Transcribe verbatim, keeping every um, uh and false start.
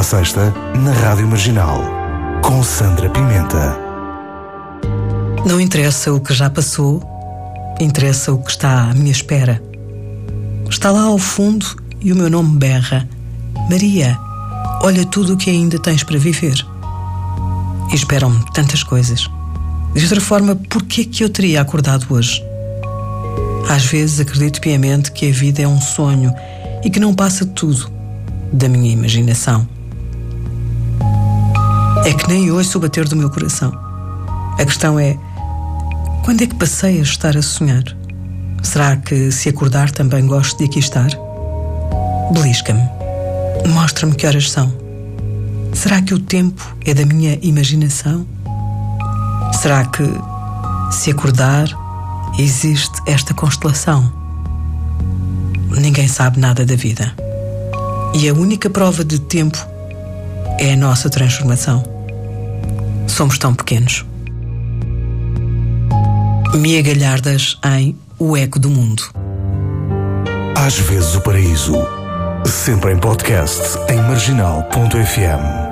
sexta, na Rádio Marginal, com Sandra Pimenta. Não interessa o que já passou, interessa o que está à minha espera. Está lá ao fundo e o meu nome berra: Maria, olha tudo o que ainda tens para viver. E esperam-me tantas coisas. De outra forma, por que é que eu teria acordado hoje? Às vezes acredito piamente que a vida é um sonho e que não passa tudo da minha imaginação. É que nem ouço o bater do meu coração. A questão é: quando é que passei a estar a sonhar? Será que se acordar também gosto de aqui estar? Belisca-me. Mostra-me que horas são. Será que o tempo é da minha imaginação? Será que, se acordar, existe esta constelação? Ninguém sabe nada da vida. E a única prova de tempo é a nossa transformação. Somos tão pequenos. Mia Galhardas em O Eco do Mundo. Às vezes o paraíso, sempre em podcast em marginal ponto f m.